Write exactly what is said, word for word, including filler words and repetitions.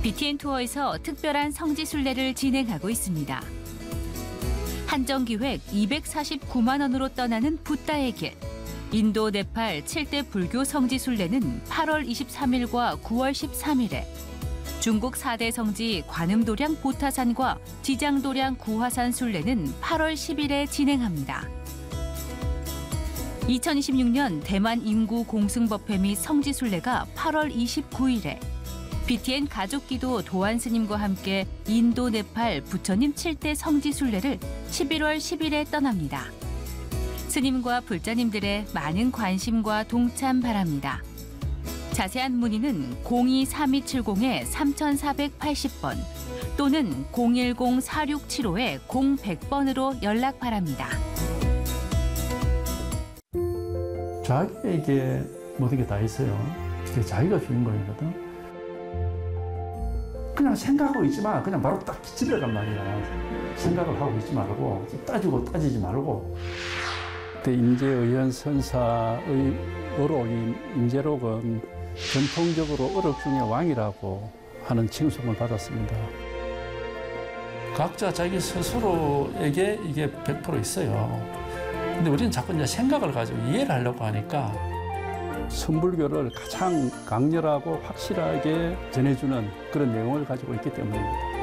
비티엔 투어에서 특별한 성지 순례를 진행하고 있습니다. 한정기획 이백사십구만 원으로 떠나는 붓다의 길. 인도, 네팔 칠 대 불교 성지 순례는 팔월 이십삼일과 구월 십삼일에, 중국 사 대 성지 관음도량 보타산과 지장도량 구화산 순례는 팔월 십일에 진행합니다. 이천이십육 년 대만 인구 공승법회 및 성지 순례가 팔월 이십구일에, 비티엔 가족기도 도안 스님과 함께 인도, 네팔, 부처님 칠 대 성지 순례를 십일월 십일에 떠납니다. 스님과 불자님들의 많은 관심과 동참 바랍니다. 자세한 문의는 공이 삼이칠공 삼사팔십 번 또는 공일공 사육칠오 공백 번으로 연락 바랍니다. 자기에게 모든 게 다 있어요. 근데 자기가 주인공이거든. 그냥 생각하고 있지 마. 그냥 바로 딱 집에 간 말이야. 생각을 하고 있지 말고 따지고 따지지 말고. 그때 임재의원 선사의 어록인 임재록은 전통적으로 어록 중의 왕이라고 하는 칭송을 받았습니다. 각자 자기 스스로에게 이게 백 퍼센트 있어요. 근데 우리는 자꾸 이제 생각을 가지고 이해를 하려고 하니까 선불교를 가장 강렬하고 확실하게 전해주는 그런 내용을 가지고 있기 때문입니다.